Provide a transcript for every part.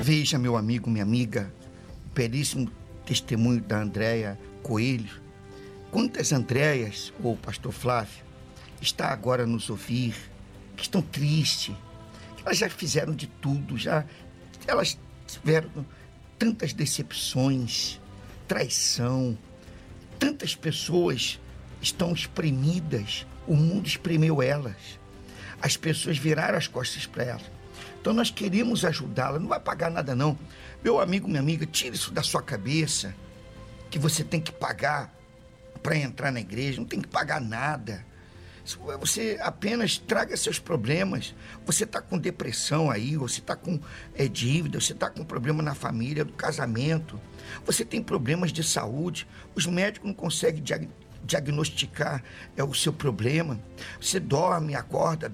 Veja, meu amigo, minha amiga, o belíssimo testemunho da Andréia Coelho. Quantas Andréias, ou pastor Flávio, está agora nos ouvir, que estão tristes, que elas já fizeram de tudo, elas tiveram tantas decepções, traição, tantas pessoas estão espremidas, o mundo espremeu elas, as pessoas viraram as costas para elas. Então nós queremos ajudá-la, não vai pagar nada não. Meu amigo, minha amiga, tire isso da sua cabeça, que você tem que pagar para entrar na igreja, não tem que pagar nada. Você apenas traga seus problemas. Você está com depressão aí, você está com dívida, você está com problema na família, do casamento, você tem problemas de saúde, os médicos não conseguem diagnosticar o seu problema. Você dorme, acorda,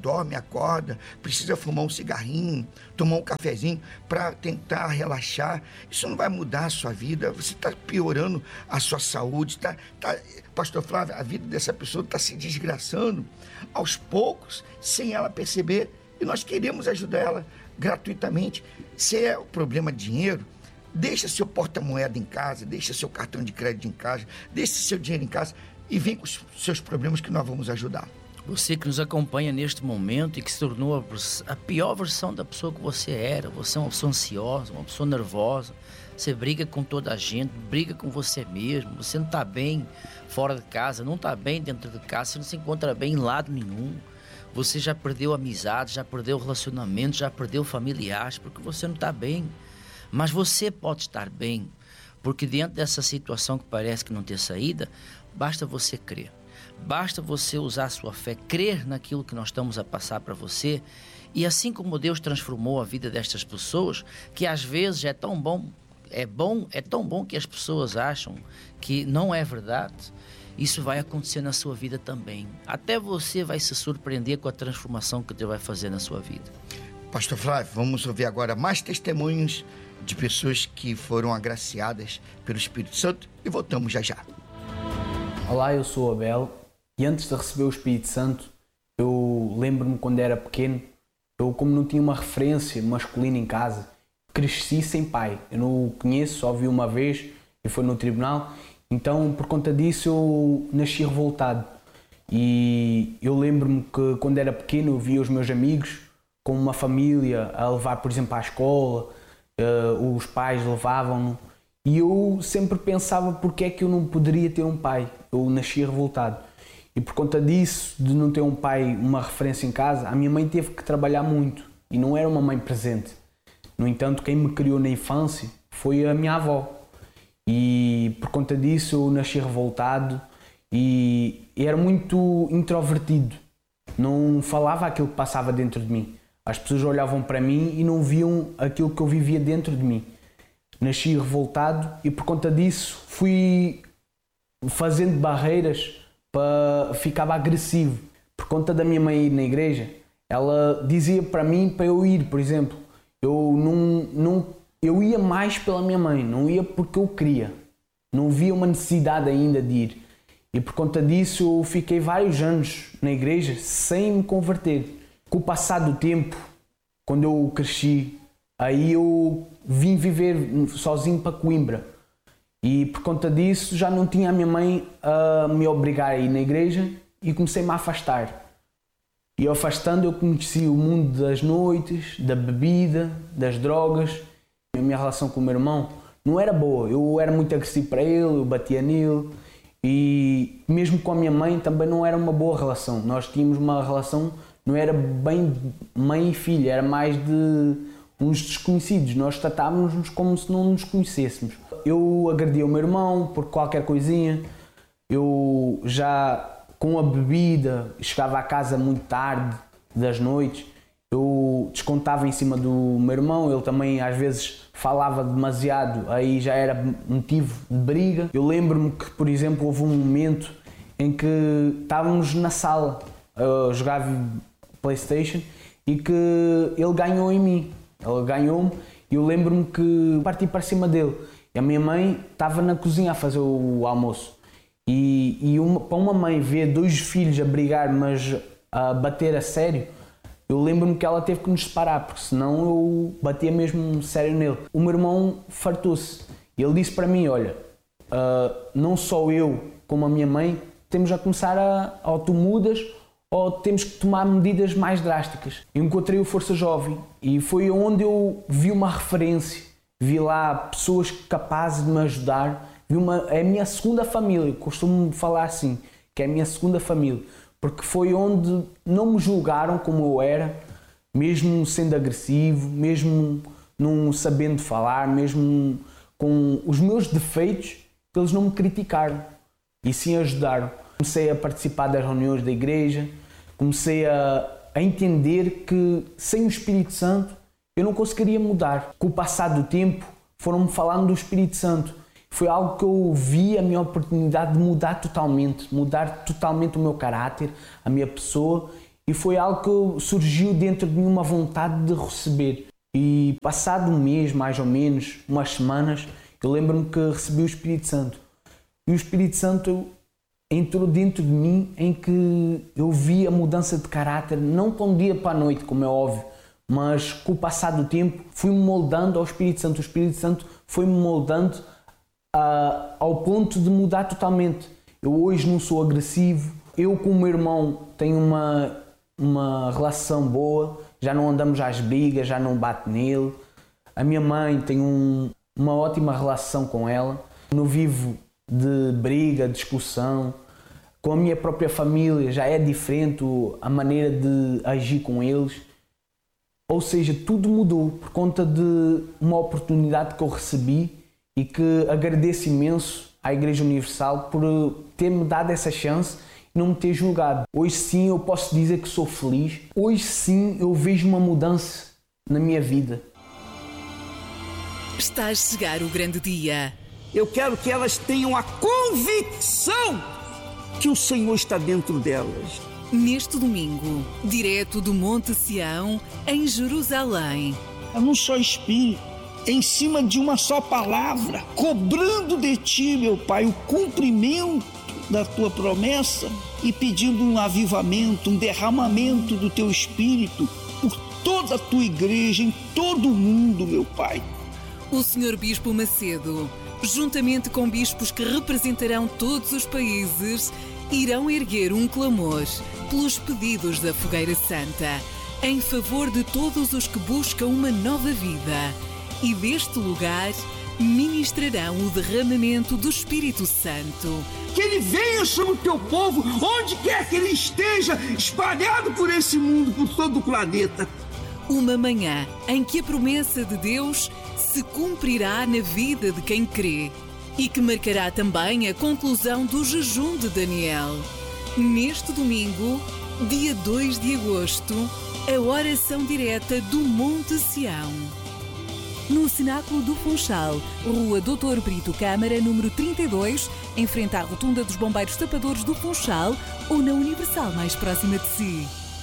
precisa fumar um cigarrinho, tomar um cafezinho para tentar relaxar. Isso não vai mudar a sua vida, você está piorando a sua saúde, Pastor Flávio, a vida dessa pessoa está se desgraçando aos poucos, sem ela perceber, e nós queremos ajudar ela gratuitamente. Se é o problema de dinheiro, deixa seu porta-moeda em casa, deixa seu cartão de crédito em casa, deixa seu dinheiro em casa e vem com os seus problemas que nós vamos ajudar. Você que nos acompanha neste momento e que se tornou a pior versão da pessoa que você era. Você é uma pessoa ansiosa, uma pessoa nervosa. Você briga com toda a gente, briga com você mesmo. Você não está bem fora de casa, não está bem dentro de casa, você não se encontra bem em lado nenhum. Você já perdeu amizade, já perdeu relacionamento, já perdeu familiares, porque você não está bem. Mas você pode estar bem, porque dentro dessa situação que parece que não tem saída, basta você crer. Basta você usar a sua fé, crer naquilo que nós estamos a passar para você. E assim como Deus transformou a vida destas pessoas, que às vezes é tão bom, é tão bom que as pessoas acham que não é verdade, isso vai acontecer na sua vida também. Até você vai se surpreender com a transformação que Deus vai fazer na sua vida. Pastor Flávio, vamos ouvir agora mais testemunhos de pessoas que foram agraciadas pelo Espírito Santo e voltamos já já. Olá, eu sou Abel e antes de receber o Espírito Santo, eu lembro-me quando era pequeno, eu como não tinha uma referência masculina em casa, cresci sem pai. Eu não o conheço, só vi uma vez e foi no tribunal, então por conta disso eu nasci revoltado. E eu lembro-me que quando era pequeno eu via os meus amigos com uma família a levar, por exemplo, à escola, os pais levavam-no. E eu sempre pensava porque é que eu não poderia ter um pai. Eu nasci revoltado. E por conta disso, de não ter um pai, uma referência em casa, a minha mãe teve que trabalhar muito. E não era uma mãe presente. No entanto, quem me criou na infância foi a minha avó. E por conta disso eu nasci revoltado e era muito introvertido. Não falava aquilo que passava dentro de mim. As pessoas olhavam para mim e não viam aquilo que eu vivia dentro de mim. Nasci revoltado e por conta disso fui fazendo barreiras ficava agressivo. Por conta da minha mãe ir na igreja, ela dizia para mim para eu ir, por exemplo. Eu ia mais pela minha mãe, não ia porque eu queria. Não via uma necessidade ainda de ir. E por conta disso eu fiquei vários anos na igreja sem me converter. Com o passar do tempo, quando eu cresci, aí eu vim viver sozinho para Coimbra. E por conta disso já não tinha a minha mãe a me obrigar a ir na igreja e comecei-me a afastar. E afastando eu conheci o mundo das noites, da bebida, das drogas. A minha relação com o meu irmão não era boa. Eu era muito agressivo para ele, eu batia nele. E mesmo com a minha mãe também não era uma boa relação. Nós tínhamos uma relação, não era bem mãe e filha, era mais de uns desconhecidos. Nós tratávamos-nos como se não nos conhecêssemos. Eu agredia o meu irmão por qualquer coisinha. Eu já com a bebida chegava à casa muito tarde das noites. Eu descontava em cima do meu irmão, ele também às vezes falava demasiado, aí já era motivo de briga. Eu lembro-me que, por exemplo, houve um momento em que estávamos na sala a jogar PlayStation e que ele ganhou em mim. Ele ganhou-me e eu lembro-me que parti para cima dele. E a minha mãe estava na cozinha a fazer o almoço. Para uma mãe ver dois filhos a brigar, mas a bater a sério, Eu lembro-me que ela teve que nos separar, porque senão eu batia mesmo sério nele. O meu irmão fartou-se. E ele disse para mim, olha, não só eu como a minha mãe temos a começar ou tu mudas ou temos que tomar medidas mais drásticas. Eu encontrei o Força Jovem e foi onde eu vi uma referência. Vi lá pessoas capazes de me ajudar. É a minha segunda família, costumo falar assim, que é a minha segunda família. Porque foi onde não me julgaram como eu era, mesmo sendo agressivo, mesmo não sabendo falar, mesmo com os meus defeitos, eles não me criticaram e sim ajudaram. Comecei a participar das reuniões da igreja, comecei a entender que sem o Espírito Santo eu não conseguiria mudar. Com o passar do tempo foram-me falando do Espírito Santo. Foi algo que eu vi a minha oportunidade de mudar totalmente o meu caráter, a minha pessoa, e foi algo que surgiu dentro de mim uma vontade de receber. E passado um mês, mais ou menos, umas semanas, eu lembro-me que recebi o Espírito Santo. E o Espírito Santo entrou dentro de mim em que eu vi a mudança de caráter, não de um dia para a noite, como é óbvio, mas com o passar do tempo fui-me moldando ao Espírito Santo. O Espírito Santo foi-me moldando ao ponto de mudar totalmente. Eu hoje não sou agressivo, eu com o meu irmão tenho uma relação boa, já não andamos às brigas, já não bato nele. A minha mãe tem uma ótima relação com ela, não vivo de briga, discussão. Com a minha própria família já é diferente a maneira de agir com eles. Ou seja, tudo mudou por conta de uma oportunidade que eu recebi e que agradeço imenso à Igreja Universal por ter-me dado essa chance e não me ter julgado. Hoje sim eu posso dizer que sou feliz. Hoje sim eu vejo uma mudança na minha vida. Está a chegar o grande dia. Eu quero que elas tenham a convicção que o Senhor está dentro delas. Neste domingo, direto do Monte Sião, em Jerusalém. É num só espírito, em cima de uma só palavra, cobrando de ti, meu Pai, o cumprimento da tua promessa e pedindo um avivamento, um derramamento do teu espírito por toda a tua igreja, em todo o mundo, meu Pai. O Sr. Bispo Macedo, juntamente com bispos que representarão todos os países, irão erguer um clamor pelos pedidos da Fogueira Santa, em favor de todos os que buscam uma nova vida. E deste lugar ministrarão o derramamento do Espírito Santo. Que ele venha sobre o teu povo, onde quer que ele esteja, espalhado por esse mundo, por todo o planeta. Uma manhã em que a promessa de Deus se cumprirá na vida de quem crê e que marcará também a conclusão do jejum de Daniel. Neste domingo, dia 2 de agosto, a oração direta do Monte Sião. No Cenáculo do Funchal, Rua Doutor Brito Câmara, número 32, em frente à Rotunda dos Bombeiros Tapadores do Funchal ou na Universal mais próxima de si.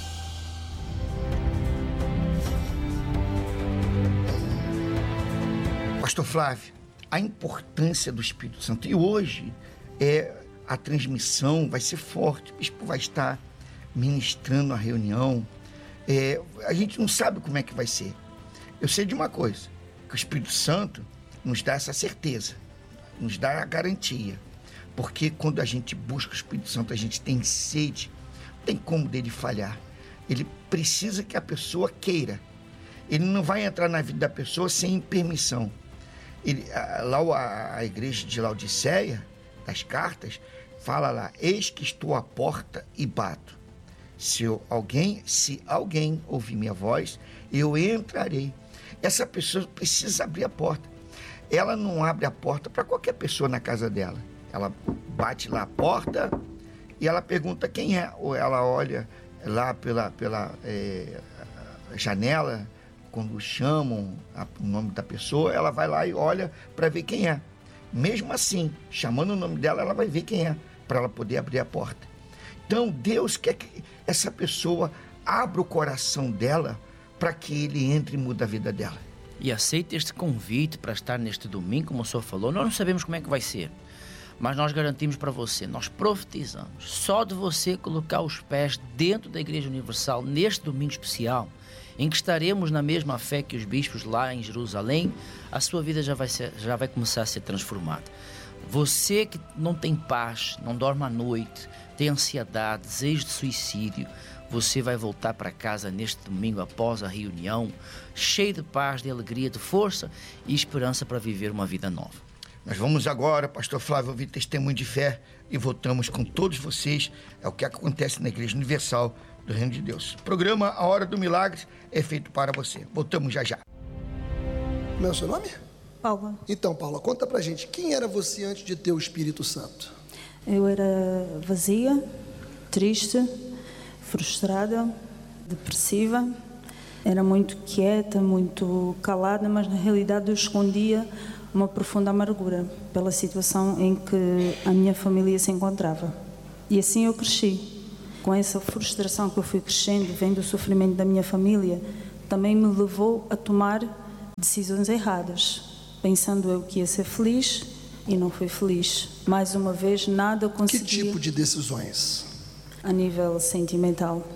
Pastor Flávio, a importância do Espírito Santo. E hoje a transmissão vai ser forte. O bispo vai estar ministrando a reunião. A gente não sabe como é que vai ser. Eu sei de uma coisa, que o Espírito Santo nos dá essa certeza, nos dá a garantia. Porque quando a gente busca o Espírito Santo, a gente tem sede, não tem como dele falhar. Ele precisa que a pessoa queira. Ele não vai entrar na vida da pessoa sem permissão. Lá a igreja de Laodiceia, das cartas, fala lá: eis que estou à porta e bato. Se alguém ouvir minha voz, eu entrarei. Essa pessoa precisa abrir a porta. Ela não abre a porta para qualquer pessoa na casa dela. Ela bate lá a porta e ela pergunta quem é. Ou ela olha lá pela janela. Quando chamam o nome da pessoa, ela vai lá e olha para ver quem é. Mesmo assim, chamando o nome dela, ela vai ver quem é, para ela poder abrir a porta. Então, Deus quer que essa pessoa abra o coração dela para que ele entre e mude a vida dela. E aceite este convite para estar neste domingo, como o senhor falou. Nós não sabemos como é que vai ser, Mas nós garantimos para você, nós profetizamos, só de você colocar os pés dentro da Igreja Universal neste domingo especial, em que estaremos na mesma fé que os bispos lá em Jerusalém, a sua vida já vai começar a ser transformada. Você que não tem paz, não dorme à noite, tem ansiedade, desejo de suicídio, você vai voltar para casa neste domingo após a reunião, cheio de paz, de alegria, de força e esperança para viver uma vida nova. Nós vamos agora, pastor Flávio, ouvir testemunho de fé e voltamos com todos vocês. É o que acontece na Igreja Universal do Reino de Deus. O programa A Hora do Milagre é feito para você. Voltamos já já. Como é o seu nome? Paula. Então, Paula, conta pra gente, quem era você antes de ter o Espírito Santo? Eu era vazia, triste, frustrada, depressiva. Era muito quieta, muito calada, mas na realidade eu escondia uma profunda amargura pela situação em que a minha família se encontrava. E assim eu cresci. Com essa frustração que eu fui crescendo, vendo o sofrimento da minha família, também me levou a tomar decisões erradas, pensando eu que ia ser feliz e não fui feliz. Mais uma vez, nada conseguia... Que tipo de decisões? A nível sentimental.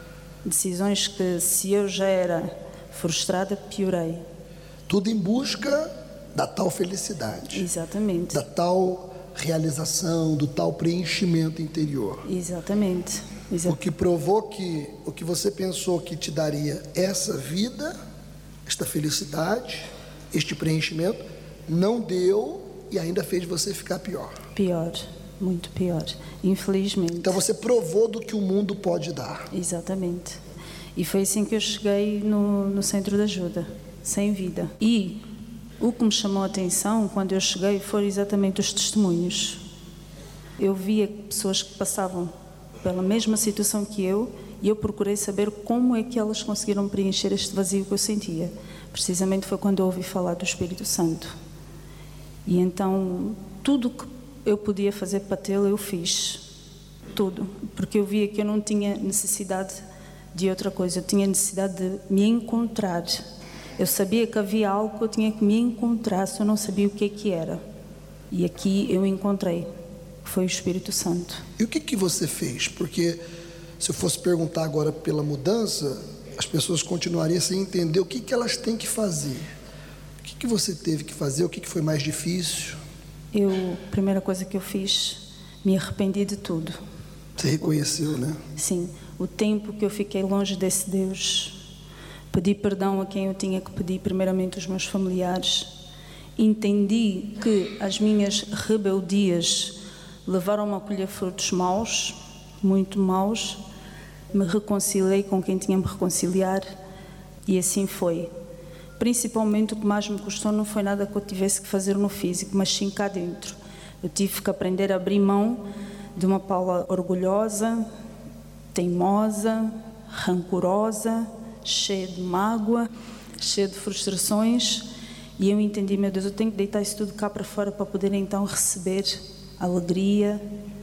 Decisões que, se eu já era frustrada, piorei. Tudo em busca da tal felicidade. Exatamente. Da tal realização, do tal preenchimento interior. Exatamente. O que provou que o que você pensou que te daria essa vida, esta felicidade, este preenchimento, não deu e ainda fez você ficar pior. Pior, muito pior, infelizmente. Então você provou do que o mundo pode dar. Exatamente. E foi assim que eu cheguei no centro de ajuda, sem vida. E o que me chamou a atenção quando eu cheguei foram exatamente os testemunhos. Eu via pessoas que passavam pela mesma situação que eu e eu procurei saber como é que elas conseguiram preencher este vazio que eu sentia. Precisamente foi quando eu ouvi falar do Espírito Santo. E então, tudo que eu podia fazer para tê-lo, eu fiz. Tudo. Porque eu via que eu não tinha necessidade de outra coisa. Eu tinha necessidade de me encontrar. Eu sabia que havia algo que eu tinha que me encontrar, se eu não sabia o que é que era. E aqui eu encontrei. Foi o Espírito Santo. E o que você fez? Porque se eu fosse perguntar agora pela mudança, as pessoas continuariam sem entender o que elas têm que fazer. O que você teve que fazer? O que foi mais difícil? A primeira coisa que eu fiz, me arrependi de tudo. Você reconheceu, né? Sim. O tempo que eu fiquei longe desse Deus, pedi perdão a quem eu tinha que pedir, primeiramente os meus familiares. Entendi que as minhas rebeldias levaram-me a colher frutos maus, muito maus. Me reconciliei com quem tinha me reconciliar e assim foi. Principalmente o que mais me custou não foi nada que eu tivesse que fazer no físico, mas sim cá dentro. Eu tive que aprender a abrir mão de uma Paula orgulhosa, teimosa, rancorosa, cheia de mágoa, cheia de frustrações. E eu entendi, meu Deus, eu tenho que deitar isso tudo cá para fora para poder então receber alegria,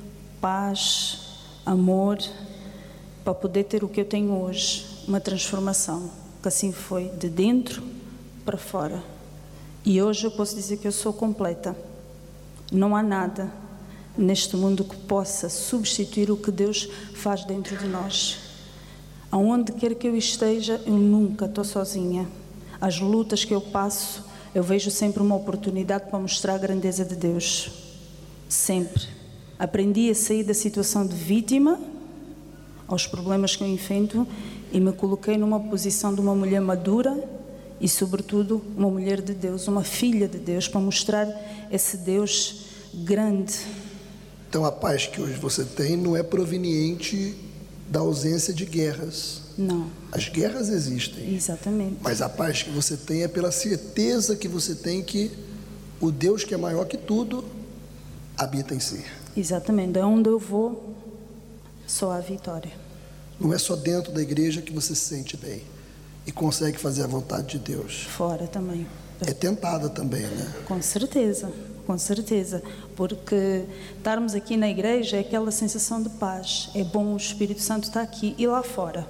paz, amor, para poder ter o que eu tenho hoje, uma transformação, que assim foi de dentro para fora. E hoje eu posso dizer que eu sou completa. Não há nada neste mundo que possa substituir o que Deus faz dentro de nós. Aonde quer que eu esteja, eu nunca estou sozinha. As lutas que eu passo, eu vejo sempre uma oportunidade para mostrar a grandeza de Deus. Sempre. Aprendi a sair da situação de vítima aos problemas que eu enfrento e me coloquei numa posição de uma mulher madura e, sobretudo, uma mulher de Deus, uma filha de Deus, para mostrar esse Deus grande. Então, a paz que hoje você tem não é proveniente da ausência de guerras. Não. As guerras existem. Exatamente. Mas a paz que você tem é pela certeza que você tem que o Deus que é maior que tudo habita em si. Exatamente. Onde eu vou, só há vitória. Não é só dentro da igreja que você se sente bem e consegue fazer a vontade de Deus. Fora também. É tentada também, né? Com certeza. Com certeza, porque estarmos aqui na igreja é aquela sensação de paz, é bom, o Espírito Santo está aqui. E lá fora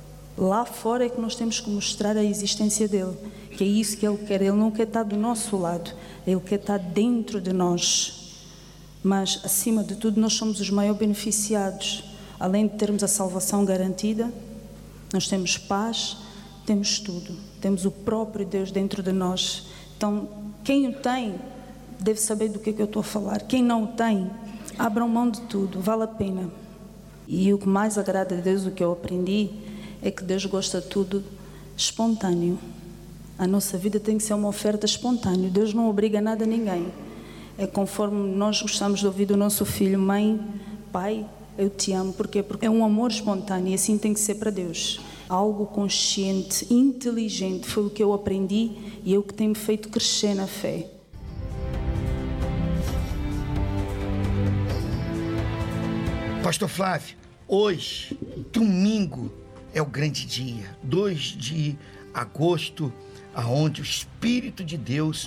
é que nós temos que mostrar a existência dele, que é isso que ele quer. Ele não quer estar do nosso lado, ele quer estar dentro de nós, mas, acima de tudo, nós somos os maiores beneficiados. Além de termos a salvação garantida, nós temos paz, temos tudo. Temos o próprio Deus dentro de nós. Então, quem o tem, deve saber do que eu estou a falar. Quem não o tem, abram mão de tudo, vale a pena. E o que mais agrada a Deus, o que eu aprendi, é que Deus gosta de tudo espontâneo. A nossa vida tem que ser uma oferta espontânea. Deus não obriga nada a ninguém. É conforme nós gostamos de ouvir do nosso filho: mãe, pai, eu te amo. Porquê? Porque é um amor espontâneo e assim tem que ser para Deus. Algo consciente, inteligente, foi o que eu aprendi e é o que tem me feito crescer na fé. Pastor Flávio, hoje, domingo, é o grande dia, 2 de agosto, aonde o Espírito de Deus,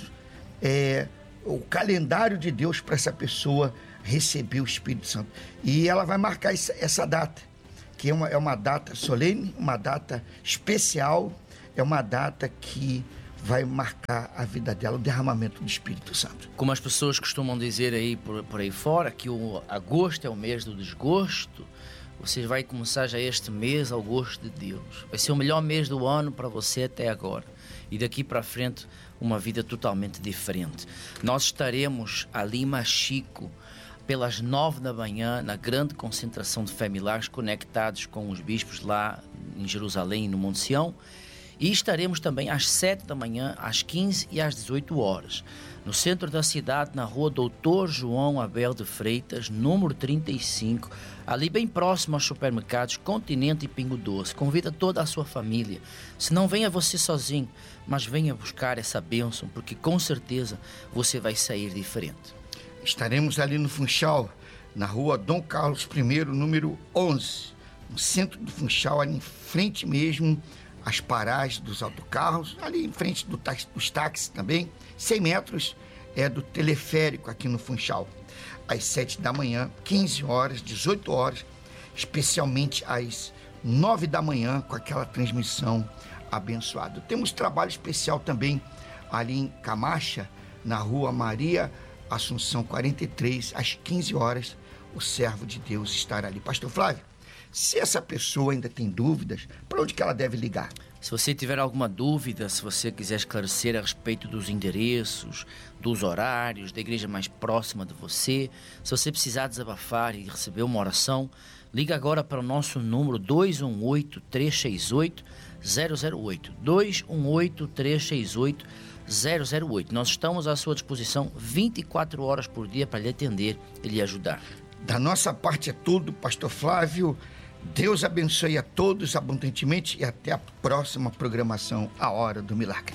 o calendário de Deus para essa pessoa receber o Espírito Santo. E ela vai marcar essa data, que é uma data solene, uma data especial, é uma data que vai marcar a vida dela, o derramamento do Espírito Santo. Como as pessoas costumam dizer aí por aí fora, que o agosto é o mês do desgosto, você vai começar já este mês ao gosto de Deus. Vai ser o melhor mês do ano para você até agora. E daqui para frente, uma vida totalmente diferente. Nós estaremos ali em Machico, pelas 9 da manhã, na grande concentração de familiares conectados com os bispos lá em Jerusalém, no Monte Sião. E estaremos também às 7 da manhã, às 15 e às 18 horas, no centro da cidade, na rua Doutor João Abel de Freitas, número 35, ali bem próximo aos supermercados Continente e Pingo Doce. Convida toda a sua família. Se não venha você sozinho, mas venha buscar essa bênção, porque com certeza você vai sair diferente. Estaremos ali no Funchal, na rua Dom Carlos I, número 11, no centro do Funchal, ali em frente mesmo as paragens dos autocarros, ali em frente dos táxis também, 100 metros do teleférico aqui no Funchal, às 7 da manhã, 15 horas, 18 horas, especialmente às 9 da manhã, com aquela transmissão abençoada. Temos trabalho especial também ali em Camacha, na rua Maria Assunção 43, às 15 horas, o servo de Deus estará ali. Pastor Flávio, se essa pessoa ainda tem dúvidas, para onde que ela deve ligar? Se você tiver alguma dúvida, se você quiser esclarecer a respeito dos endereços, dos horários, da igreja mais próxima de você, se você precisar desabafar e receber uma oração, liga agora para o nosso número 218-368-008. 218-368-008. Nós estamos à sua disposição 24 horas por dia para lhe atender e lhe ajudar. Da nossa parte é tudo, Pastor Flávio. Deus abençoe a todos abundantemente e até a próxima programação, A Hora do Milagre.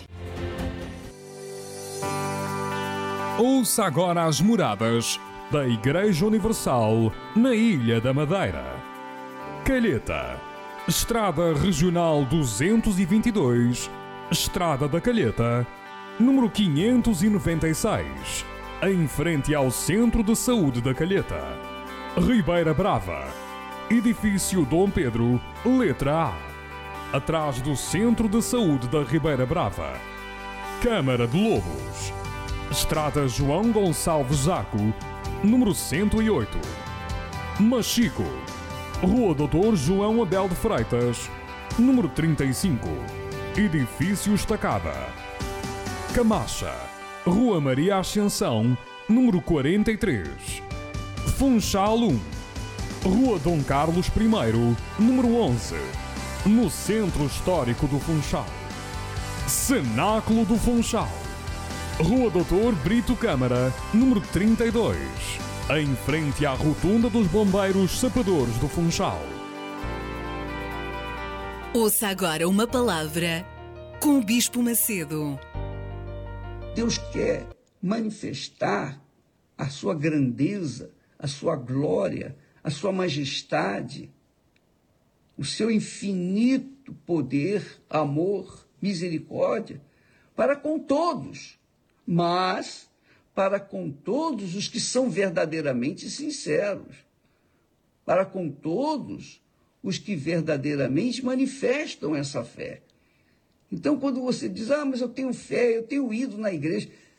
Ouça agora as moradas da Igreja Universal na Ilha da Madeira. Calheta, Estrada Regional 222, Estrada da Calheta, número 596, em frente ao Centro de Saúde da Calheta. Ribeira Brava, Edifício Dom Pedro, letra A, atrás do Centro de Saúde da Ribeira Brava. Câmara de Lobos, Estrada João Gonçalves Zaco, número 108. Machico, Rua Doutor João Abel de Freitas, número 35, Edifício Estacada. Camacha, Rua Maria Ascensão, número 43. Funchal 1, Rua Dom Carlos I, número 11, no Centro Histórico do Funchal. Cenáculo do Funchal, Rua Doutor Brito Câmara, número 32, em frente à Rotunda dos Bombeiros Sapadores do Funchal. Ouça agora uma palavra com o Bispo Macedo. Deus quer manifestar a sua grandeza, a sua glória, a sua majestade, o seu infinito poder, amor, misericórdia, para com todos, mas para com todos os que são verdadeiramente sinceros, para com todos os que verdadeiramente manifestam essa fé. Então, quando você diz, mas eu tenho fé, eu tenho ido na igreja,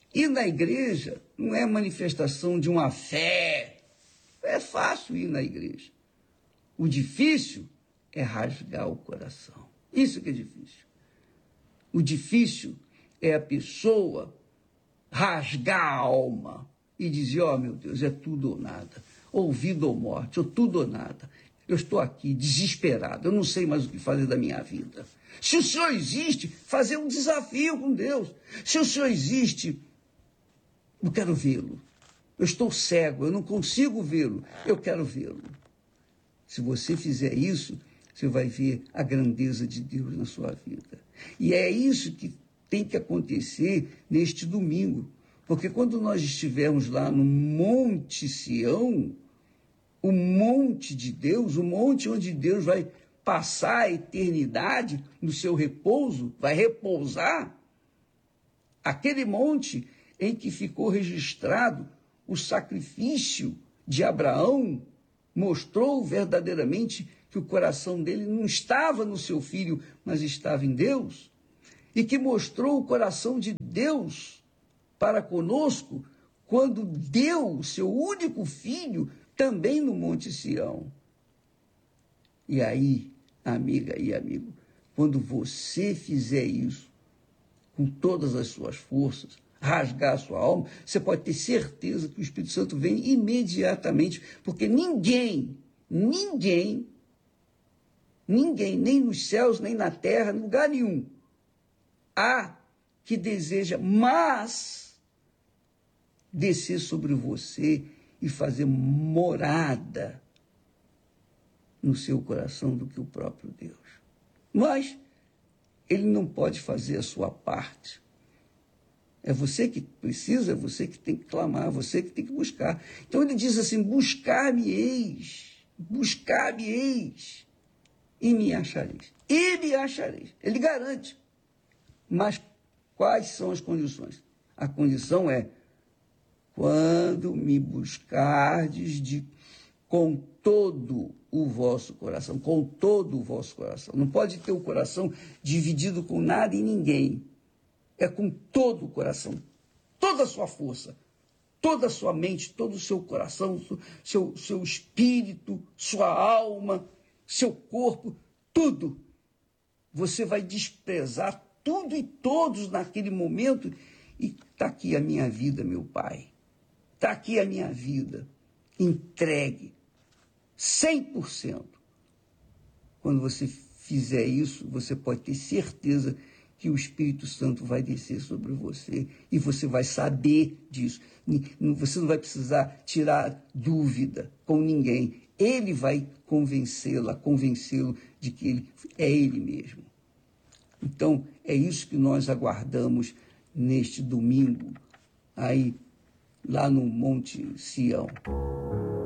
Ir na igreja não é manifestação de uma fé. É fácil ir na igreja. O difícil é rasgar o coração. Isso que é difícil. O difícil é a pessoa rasgar a alma e dizer, ó, meu Deus, é tudo ou nada. Ou vida ou morte, ou tudo ou nada. Eu estou aqui desesperado, eu não sei mais o que fazer da minha vida. Se o Senhor existe, fazer um desafio com Deus. Se o Senhor existe, eu quero vê-lo. Eu estou cego, eu não consigo vê-lo, eu quero vê-lo. Se você fizer isso, você vai ver a grandeza de Deus na sua vida. E é isso que tem que acontecer neste domingo. Porque quando nós estivermos lá no Monte Sião, o monte de Deus, o monte onde Deus vai passar a eternidade no seu repouso, vai repousar, aquele monte em que ficou registrado o sacrifício de Abraão, mostrou verdadeiramente que o coração dele não estava no seu filho, mas estava em Deus, e que mostrou o coração de Deus para conosco, quando deu o seu único filho também no Monte Sião. E aí, amiga e amigo, quando você fizer isso, com todas as suas forças, rasgar a sua alma, você pode ter certeza que o Espírito Santo vem imediatamente, porque ninguém, nem nos céus, nem na terra, em lugar nenhum, há que deseja mais descer sobre você e fazer morada no seu coração do que o próprio Deus. Mas ele não pode fazer a sua parte. É você que precisa, é você que tem que clamar, é você que tem que buscar. Então ele diz assim, buscar-me-eis, e me achareis. Ele garante. Mas quais são as condições? A condição é, quando me buscardes com todo o vosso coração, com todo o vosso coração. Não pode ter o coração dividido com nada e ninguém. É com todo o coração, toda a sua força, toda a sua mente, todo o seu coração, seu espírito, sua alma, seu corpo, tudo. Você vai desprezar tudo e todos naquele momento e está aqui a minha vida, meu Pai. Está aqui a minha vida, entregue, 100%. Quando você fizer isso, você pode ter certeza que o Espírito Santo vai descer sobre você e você vai saber disso. Você não vai precisar tirar dúvida com ninguém. Ele vai convencê-lo de que ele é ele mesmo. Então, é isso que nós aguardamos neste domingo, aí, lá no Monte Sião.